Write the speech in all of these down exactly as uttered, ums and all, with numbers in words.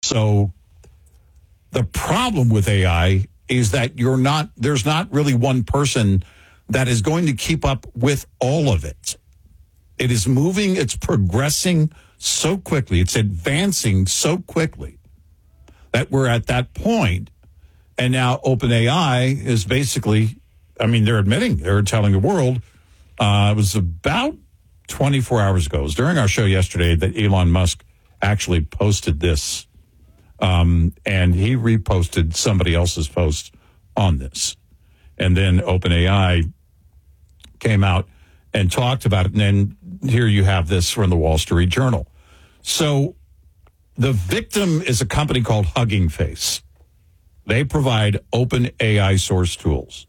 So the problem with A I is that you're not, there's not really one person that is going to keep up with all of it. It is moving, it's progressing so quickly, it's advancing so quickly that we're at that point. And now OpenAI is basically, I mean, they're admitting, they're telling the world, uh, it was about twenty-four hours ago, it was during our show yesterday that Elon Musk actually posted this. Um, and he reposted somebody else's post on this. And then OpenAI came out and talked about it. And then here you have this from the Wall Street Journal. So the victim is a company called Hugging Face. They provide open A I source tools,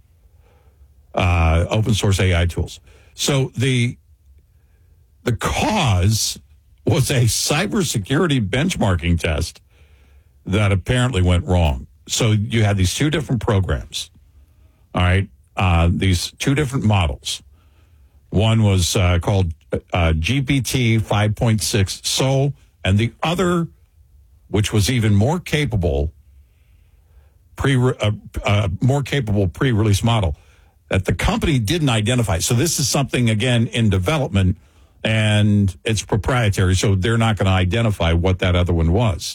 uh, open source A I tools. So the the cause was a cybersecurity benchmarking test that apparently went wrong. So you had these two different programs, all right, uh, these two different models. One was uh, called uh, G P T five point six Sol, and the other, which was even more capable, pre uh, uh, more capable pre-release model that the company didn't identify. So this is something, again, in development, and it's proprietary, so they're not going to identify what that other one was.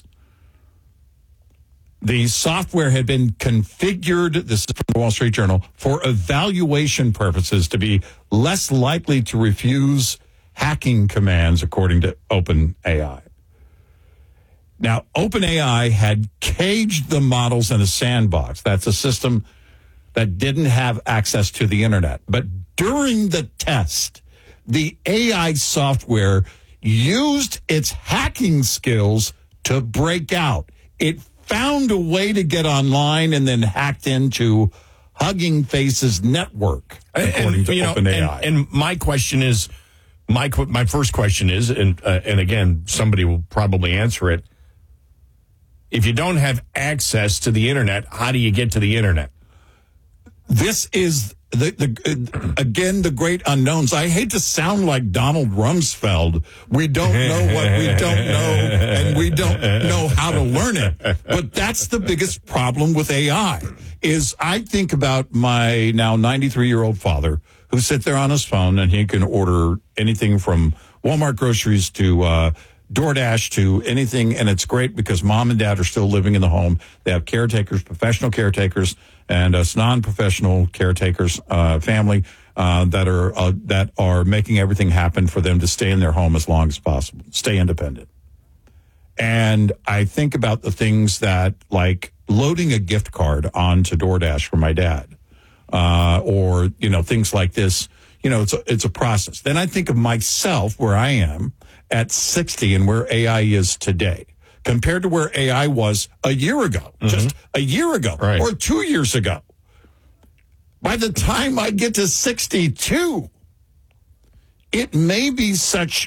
The software had been configured, this is from the Wall Street Journal, for evaluation purposes to be less likely to refuse hacking commands, according to OpenAI. Now, OpenAI had caged the models in a sandbox. That's a system that didn't have access to the internet. But during the test, the A I software used its hacking skills to break out. It found a way to get online and then hacked into Hugging Face's network, according and, to you know, OpenAI. And, and my question is, my my first question is, and uh, and again, somebody will probably answer it. If you don't have access to the internet, how do you get to the internet? This is the, the again the great unknowns. I hate to sound like Donald Rumsfeld. We don't know what we don't know, and we don't know how to learn it. But that's the biggest problem with A I. Is I think about my now ninety-three-year-old father who sits there on his phone and he can order anything from Walmart groceries to uh, DoorDash to anything, and it's great because mom and dad are still living in the home. They have caretakers, professional caretakers, and us non-professional caretakers, uh, family uh, that are uh, that are making everything happen for them to stay in their home as long as possible, stay independent. And I think about the things that, like loading a gift card onto DoorDash for my dad, uh, or you know things like this. You know, it's a, it's a process. Then I think of myself, where I am at sixty, and where A I is today, compared to where A I was a year ago, mm-hmm. just a year ago, right. or two years ago. By the time I get to sixty-two, it may be such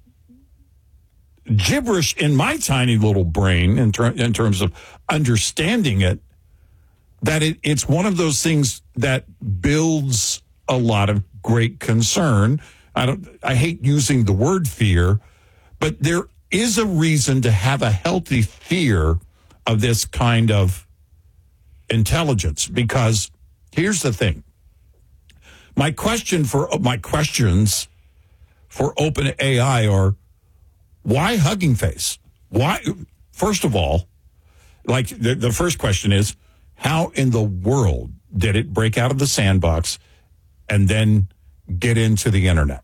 gibberish in my tiny little brain in, ter- in terms of understanding it, that it, it's one of those things that builds a lot of great concern. I don't, I hate using the word fear, but there is a reason to have a healthy fear of this kind of intelligence, because here's the thing. My question for my questions for OpenAI are, why Hugging Face? Why? First of all, like the, the first question is, how in the world did it break out of the sandbox and then get into the internet?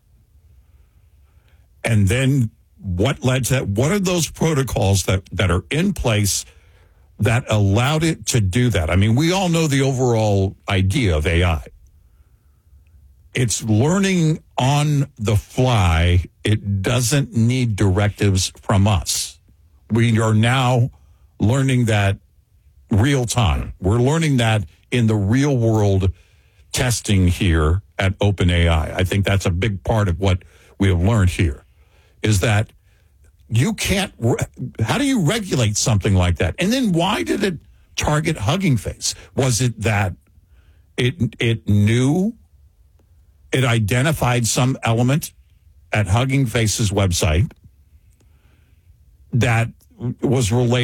And then what led to that? What are those protocols that, that are in place that allowed it to do that? I mean, we all know the overall idea of A I. It's learning on the fly. It doesn't need directives from us. We are now learning that real time. We're learning that in the real world testing here at OpenAI. I think that's a big part of what we have learned here, is that you can't, how do you regulate something like that? And then why did it target Hugging Face? Was it that it it knew, it identified some element at Hugging Face's website that was related